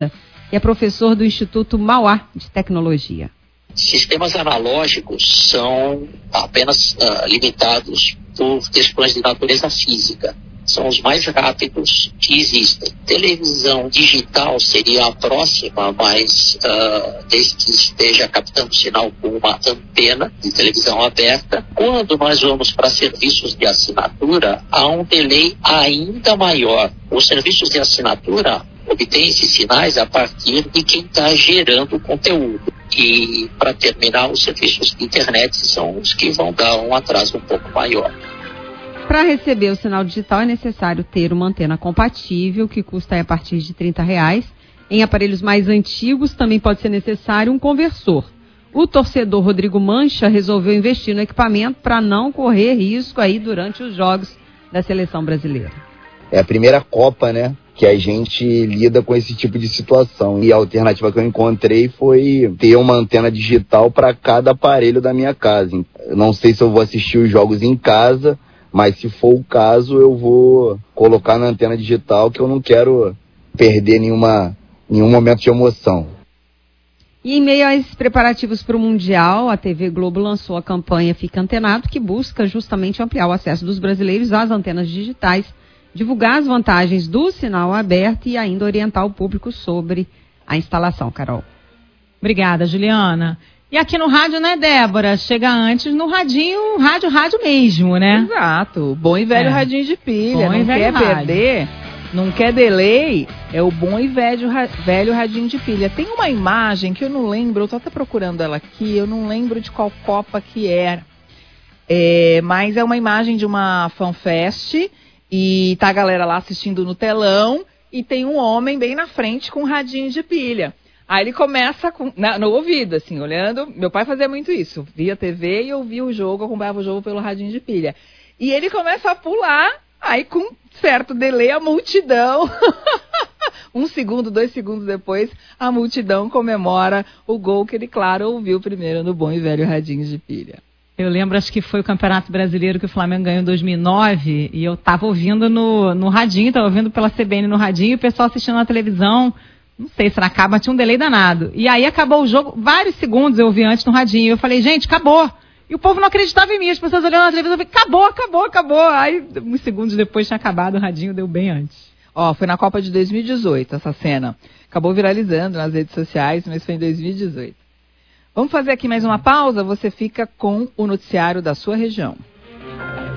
e é professor do Instituto Mauá de Tecnologia. Sistemas analógicos são apenas limitados por questões de natureza física. São os mais rápidos que existem. Televisão digital seria a próxima, mas desde que esteja captando sinal com uma antena de televisão aberta. Quando nós vamos para serviços de assinatura, há um delay ainda maior. Os serviços de assinatura obtêm esses sinais a partir de quem está gerando o conteúdo. E, para terminar, os serviços de internet são os que vão dar um atraso um pouco maior. Para receber o sinal digital é necessário ter uma antena compatível, que custa a partir de R$30. Em aparelhos mais antigos também pode ser necessário um conversor. O torcedor Rodrigo Mancha resolveu investir no equipamento para não correr risco aí durante os jogos da seleção brasileira. É a primeira Copa, né, que a gente lida com esse tipo de situação. E a alternativa que eu encontrei foi ter uma antena digital para cada aparelho da minha casa. Eu não sei se eu vou assistir os jogos em casa, mas se for o caso, eu vou colocar na antena digital, que eu não quero perder nenhum momento de emoção. E em meio a esses preparativos para o Mundial, a TV Globo lançou a campanha Fica Antenado, que busca justamente ampliar o acesso dos brasileiros às antenas digitais, divulgar as vantagens do sinal aberto e ainda orientar o público sobre a instalação. Carol. Obrigada, Juliana. E aqui no rádio, né, Débora? Chega antes no radinho, rádio mesmo, né? Exato. Bom e velho radinho de pilha. Bom não quer perder, não quer delay, é o bom e velho radinho de pilha. Tem uma imagem que eu não lembro, eu tô até procurando ela aqui, eu não lembro de qual Copa que era. Mas é uma imagem de uma fanfest e tá a galera lá assistindo no telão e tem um homem bem na frente com um radinho de pilha. Aí ele começa no ouvido, assim, olhando. Meu pai fazia muito isso. Via TV e ouvia o jogo, acompanhava o jogo pelo radinho de pilha. E ele começa a pular, aí com certo delay a multidão, 1 segundo, 2 segundos depois, a multidão comemora o gol que ele, claro, ouviu primeiro no bom e velho radinho de pilha. Eu lembro, acho que foi o Campeonato Brasileiro que o Flamengo ganhou em 2009 e eu tava ouvindo no radinho, tava ouvindo pela CBN no radinho e o pessoal assistindo na televisão. Não sei se acaba, tinha um delay danado. E aí acabou o jogo, vários segundos eu ouvi antes no radinho. Eu falei, gente, acabou. E o povo não acreditava em mim, as pessoas olhando na televisão, eu falei, acabou. Aí, uns segundos depois tinha acabado, o radinho deu bem antes. Foi na Copa de 2018 essa cena. Acabou viralizando nas redes sociais, mas foi em 2018. Vamos fazer aqui mais uma pausa, você fica com o noticiário da sua região.